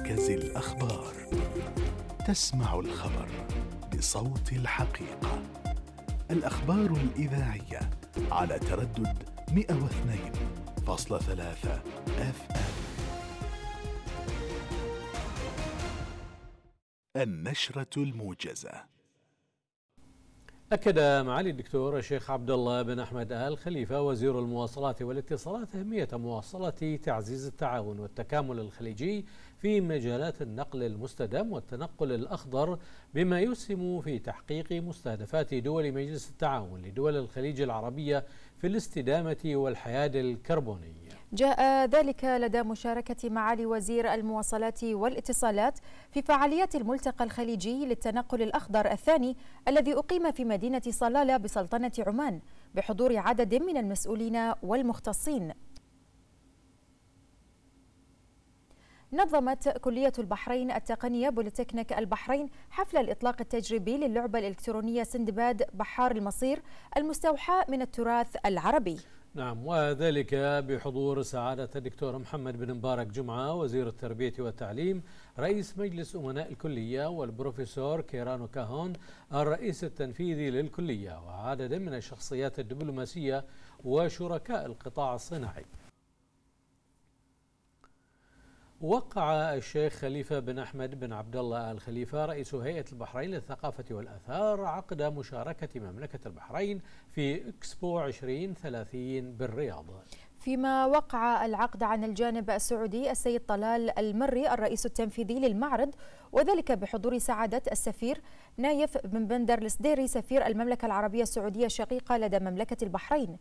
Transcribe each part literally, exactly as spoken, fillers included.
مركز الأخبار. تسمع الخبر بصوت الحقيقة. الأخبار الإذاعية على تردد مئة واثنين فاصلة ثلاثة أف أم. النشرة الموجزة. أكد معالي الدكتور الشيخ عبد الله بن أحمد آل خليفة وزير المواصلات والاتصالات أهمية مواصلة تعزيز التعاون والتكامل الخليجي في مجالات النقل المستدام والتنقل الأخضر، بما يسهم في تحقيق مستهدفات دول مجلس التعاون لدول الخليج العربية في الاستدامة والحياد الكربوني. جاء ذلك لدى مشاركة معالي وزير المواصلات والاتصالات في فعاليات الملتقى الخليجي للتنقل الأخضر الثاني الذي أقيم في مدينة صلالة بسلطنة عمان بحضور عدد من المسؤولين والمختصين. نظمت كلية البحرين التقنية بوليتكنيك البحرين حفل الإطلاق التجريبي للعبة الإلكترونية سندباد بحار المصير المستوحاة من التراث العربي. نعم، وذلك بحضور سعادة الدكتور محمد بن مبارك جمعة وزير التربية والتعليم رئيس مجلس أمناء الكلية، والبروفيسور كيرانو كاهون الرئيس التنفيذي للكلية، وعدد من الشخصيات الدبلوماسية وشركاء القطاع الصناعي. وقع الشيخ خليفة بن أحمد بن عبد الله آل خليفة رئيس هيئة البحرين للثقافة والآثار عقد مشاركة مملكة البحرين في إكسبو عشرين ثلاثين بالرياض. فيما وقع العقد عن الجانب السعودي السيد طلال المري الرئيس التنفيذي للمعرض، وذلك بحضور سعادة السفير نايف بن بندر السديري سفير المملكة العربية السعودية الشقيقة لدى مملكة البحرين.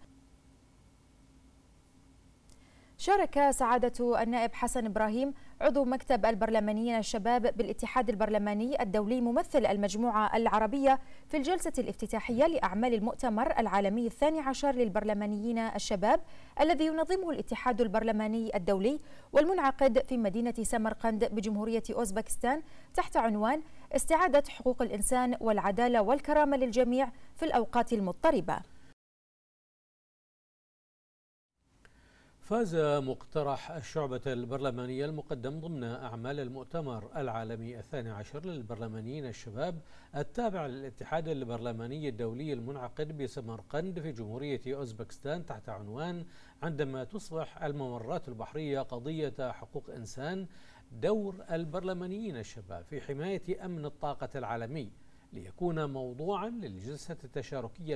شارك سعادة النائب حسن إبراهيم عضو مكتب البرلمانيين الشباب بالاتحاد البرلماني الدولي ممثل المجموعة العربية في الجلسة الافتتاحية لأعمال المؤتمر العالمي الثاني عشر للبرلمانيين الشباب الذي ينظمه الاتحاد البرلماني الدولي والمنعقد في مدينة سمرقند بجمهورية أوزبكستان تحت عنوان استعادة حقوق الإنسان والعدالة والكرامة للجميع في الأوقات المضطربة. فاز مقترح الشعبة البرلمانية المقدم ضمن أعمال المؤتمر العالمي الثاني عشر للبرلمانيين الشباب التابع للاتحاد البرلماني الدولي المنعقد بسمرقند في جمهورية أوزبكستان تحت عنوان عندما تصبح الممرات البحرية قضية حقوق إنسان، دور البرلمانيين الشباب في حماية أمن الطاقة العالمي، ليكون موضوعا للجلسة التشاركية